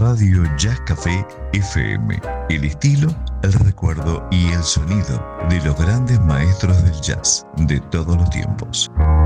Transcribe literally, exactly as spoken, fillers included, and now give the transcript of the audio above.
Radio Jazz Café F M. El estilo, el recuerdo y el sonido de los grandes maestros del jazz de todos los tiempos.